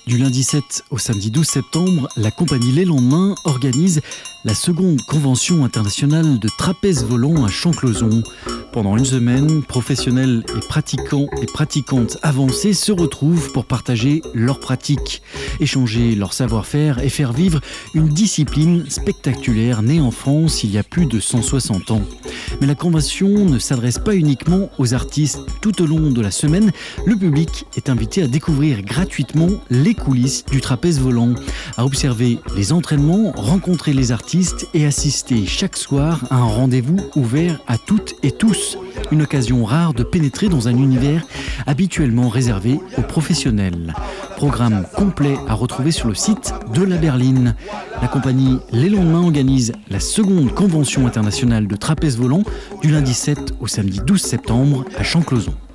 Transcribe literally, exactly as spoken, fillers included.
Du lundi sept au samedi douze septembre, la compagnie Les Lendemains organise la seconde convention internationale de trapèze volant à Champclauson. Pendant une semaine, professionnels et pratiquants et pratiquantes avancés se retrouvent pour partager leurs pratiques, échanger leur savoir-faire et faire vivre une discipline spectaculaire née en France il y a plus de cent soixante ans. Mais la convention ne s'adresse pas uniquement aux artistes. Tout au long de la semaine, le public est invité à découvrir gratuitement les coulisses du trapèze volant, à observer les entraînements, rencontrer les artistes et assister chaque soir à un rendez-vous ouvert à toutes et tous. Une occasion rare de pénétrer dans un univers habituellement réservé aux professionnels. Programme complet à retrouver sur le site de la Berline. La compagnie Les Lendemains organise la seconde convention internationale de trapèze volant du lundi sept au samedi douze septembre à Champclauson.